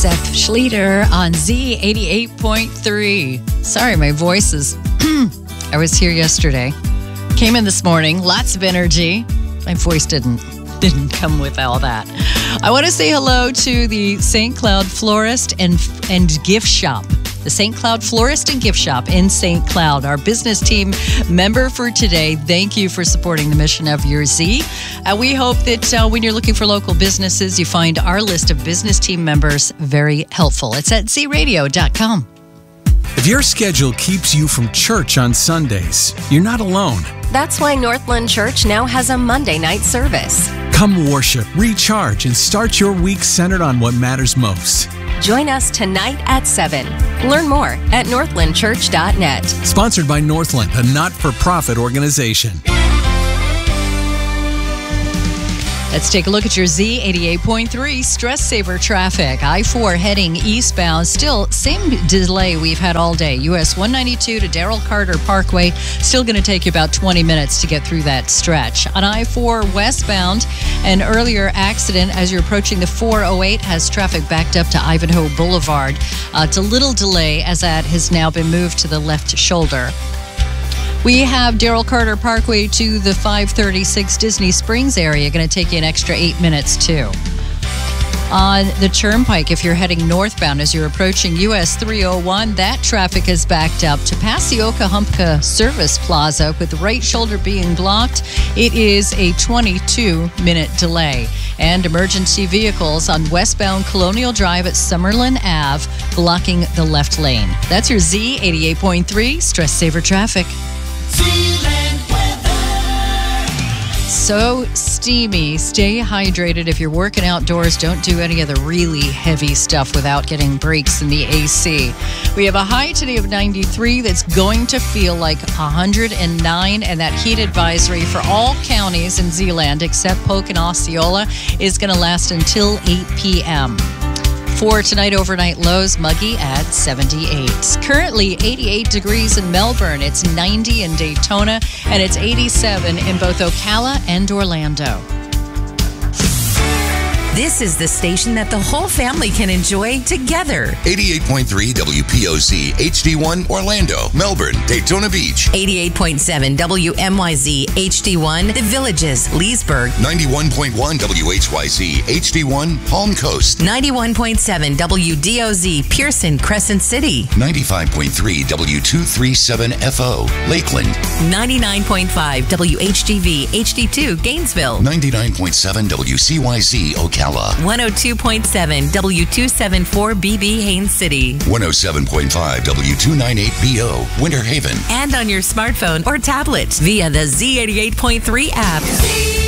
Seth Schleter on Z88.3. Sorry, my voice is... I was here yesterday. Came in this morning, lots of energy. My voice didn't come with all that. I want to say hello to the St. Cloud Florist and Gift Shop. The St. Cloud Florist and Gift Shop in St. Cloud, our business team member for today. Thank you for supporting the mission of your Z. We hope that when you're looking for local businesses, you find our list of business team members very helpful. It's at zradio.com. If your schedule keeps you from church on Sundays, you're not alone. That's why Northland Church now has a Monday night service. Come worship, recharge, and start your week centered on what matters most. Join us tonight at 7. Learn more at northlandchurch.net. Sponsored by Northland, a not-for-profit organization. Let's take a look at your Z88.3 stress saver traffic. I-4 heading eastbound. Still, same delay we've had all day. US 192 to Darrell Carter Parkway. Still going to take you about 20 minutes to get through that stretch. On I-4 westbound, an earlier accident as you're approaching the 408 has traffic backed up to Ivanhoe Boulevard. It's a little delay as that has now been moved to the left shoulder. We have Darrell Carter Parkway to the 536 Disney Springs area. Going to take you an extra 8 minutes, too. On the Turnpike, if you're heading northbound as you're approaching US 301, that traffic is backed up to past the Okahumpka Service Plaza with the right shoulder being blocked. It is a 22-minute delay. And emergency vehicles on westbound Colonial Drive at Summerlin Ave blocking the left lane. That's your Z88.3 stress saver traffic. So steamy. Stay hydrated. If you're working outdoors, don't do any of the really heavy stuff without getting breaks in the AC. We have a high today of 93 that's going to feel like 109, and that heat advisory for all counties in Zeeland except Polk and Osceola is going to last until 8 p.m. For tonight, overnight lows, muggy at 78. Currently 88 degrees in Melbourne. It's 90 in Daytona, and it's 87 in both Ocala and Orlando. This is the station that the whole family can enjoy together. 88.3 WPOZ HD1 Orlando, Melbourne, Daytona Beach. 88.7 WMYZ HD1 The Villages, Leesburg. 91.1 WHYZ HD1 Palm Coast. 91.7 WDOZ Pearson, Crescent City. 95.3 W237FO Lakeland. 99.5 WHGV HD2 Gainesville. 99.7 WCYZ Ocala. 102.7 W274BB Haines City. 107.5 W298BO Winter Haven. And on your smartphone or tablet via the Z88.3 app.